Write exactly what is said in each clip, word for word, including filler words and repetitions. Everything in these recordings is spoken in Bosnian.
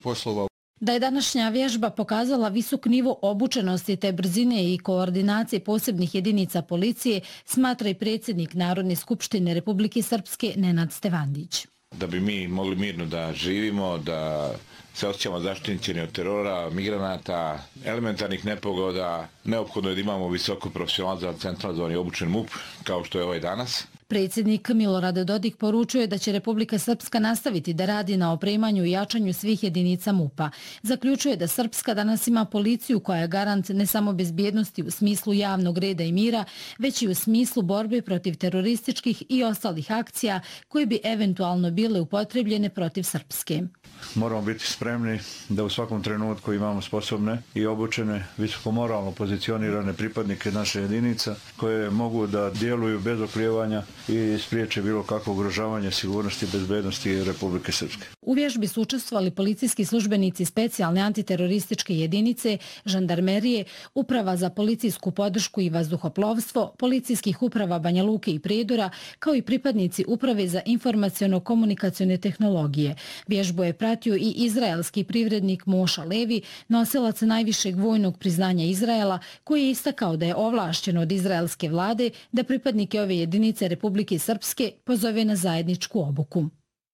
poslova. Da je današnja vježba pokazala visok nivo obučenosti te brzine i koordinacije posebnih jedinica policije, smatra i predsjednik Narodne skupštine Republike Srpske Nenad Stevandić. Da bi mi mogli mirno da živimo, da se osjećamo zaštićeni od terora, migranata, elementarnih nepogoda, neophodno je da imamo visoko profesionalizam, centralizovan i obučen M U P, kao što je ovaj danas. Predsjednik Milorad Dodik poručuje da će Republika Srpska nastaviti da radi na opremanju i jačanju svih jedinica M U P-a. Zaključuje da Srpska danas ima policiju koja je garant ne samo bezbjednosti u smislu javnog reda i mira, već i u smislu borbe protiv terorističkih i ostalih akcija koje bi eventualno bile upotrebljene protiv Srpske. Moramo biti spremni da u svakom trenutku imamo sposobne i obučene, visoko moralno pozicionirane pripadnike naše jedinica koje mogu da djeluju bez oklijevanja i spriječe bilo kakvo ugrožavanje sigurnosti i bezbednosti Republike Srpske. U vježbi su učestvovali policijski službenici specijalne antiterorističke jedinice, žandarmerije, Uprava za policijsku podršku i vazduhoplovstvo, policijskih uprava Banja Luke i Prijedora, kao i pripadnici Uprave za informaciono-komunikacione tehnologije. Vježbu je pratio i izraelski privrednik Moša Levi, nosilac najvišeg vojnog priznanja Izraela, koji je istakao da je ovlašćen od izraelske vlade da pripadnike ove jedinice Republike Srpske pozove na zajedničku obuku.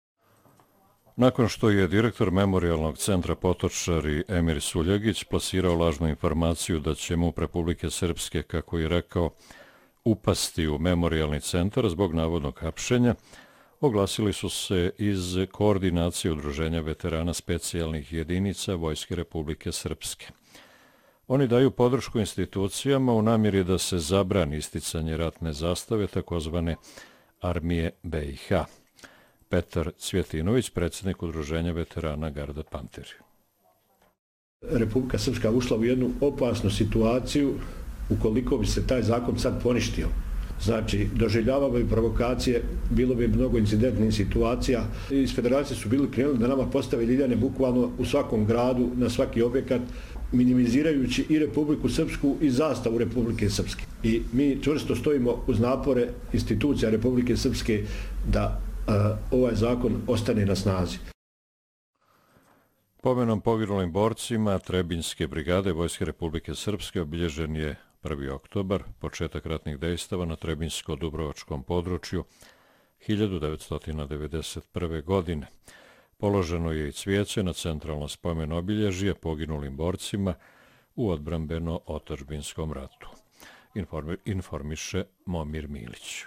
Nakon što je direktor Memorijalnog centra Potočari Emir Suljegić plasirao lažnu informaciju da će M U P Republike Srpske, kako je rekao, upasti u memorijalni centar zbog navodnog hapšenja, oglasili su se iz koordinacije Udruženja veterana specijalnih jedinica Vojske Republike Srpske. Oni daju podršku institucijama u namjeri da se zabrani isticanje ratne zastave takozvane Armije B i H. Petar Cvjetinović, predsjednik Udruženja veterana Garda Panteri. Republika Srpska ušla u jednu opasnu situaciju ukoliko bi se taj zakon sad poništio. Znači, doživljavamo bi provokacije, bilo bi mnogo incidentnih situacija. Iz federacije su bili krenuli da nama postave ljiljane bukvalno u svakom gradu, na svaki objekat, minimizirajući i Republiku Srpsku i zastavu Republike Srpske. I mi čvrsto stojimo uz napore institucija Republike Srpske da a, ovaj zakon ostane na snazi. Pomenom poginulim borcima Trebinjske brigade Vojske Republike Srpske obilježen je prvi oktobar, početak ratnih dejstava na Trebinjsko-Dubrovačkom području hiljadu devetsto devedeset prve. godine. Položeno je i cvijeće na centralno spomen obilježje poginulim borcima u odbrambeno-otadžbinskom ratu. Informi, informiše Momir Milić.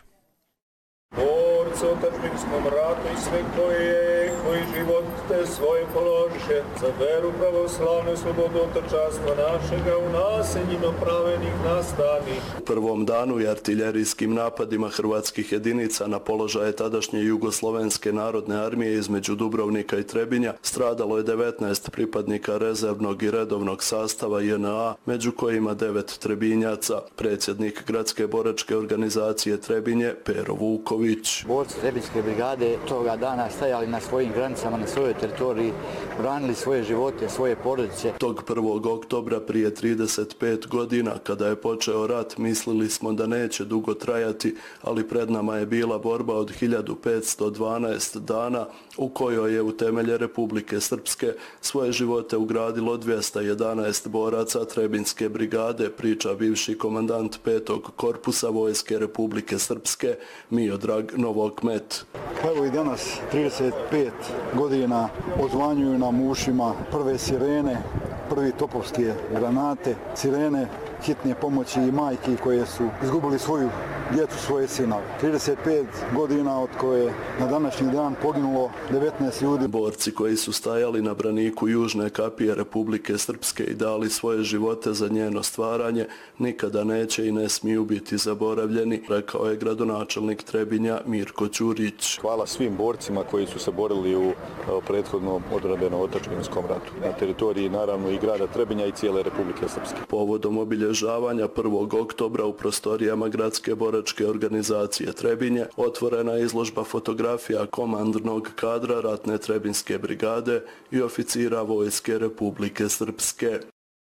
Borci u otadžbinskom ratu i sve koje, koji život te svoje položiše za veru pravoslavnu i slobodu otačanstva našega u nasenjima pravenih nastanih. U prvom danu i artiljerijskim napadima hrvatskih jedinica na položaje tadašnje Jugoslovenske narodne armije između Dubrovnika i Trebinja stradalo je devetnaest pripadnika rezervnog i redovnog sastava J N A, među kojima devet Trebinjaca. Predsjednik gradske boračke organizacije Trebinje, Pero Vuković. Borci Trebinjske brigade toga dana stajali na svojim granicama, na svojoj teritoriji, branili svoje živote, svoje porodice. Tog prvog oktobra prije trideset pet godina, kada je počeo rat, mislili smo da neće dugo trajati, ali pred nama je bila borba od hiljadu petsto dvanaest dana u kojoj je u temelje Republike Srpske svoje živote ugradilo dvjesto jedanaest boraca Trebinjske brigade, priča bivši komandant petog korpusa Vojske Republike Srpske Miodrag Novokmet. Evo i danas, trideset pet godina, odzvanjuju nam u ušima prve sirene, prvi topovske granate, sirene hitne pomoći i majki koje su izgubili svoju djecu, svoje sinove. trideset pet godina od koje na današnji dan poginulo devetnaest ljudi. Borci koji su stajali na braniku južne kapije Republike Srpske i dali svoje živote za njeno stvaranje nikada neće i ne smiju biti zaboravljeni, rekao je gradonačelnik Trebinja Mirko Ćurić. Hvala svim borcima koji su se borili u prethodnom odbrambeno-otadžbinskom ratu na teritoriji naravno i grada Trebinja i cijele Republike Srpske. Povodom obilježavanja prvog oktobra u prostorijama gradske boračke organizacije Trebinje otvorena je izložba fotografija komandnog kadra ratne Trebinjske brigade i oficira Vojske Republike Srpske.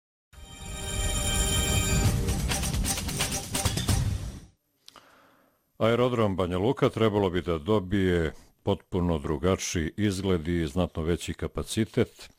Aerodrom Banja Luka trebalo bi da dobije potpuno drugačiji izgled i znatno veći kapacitet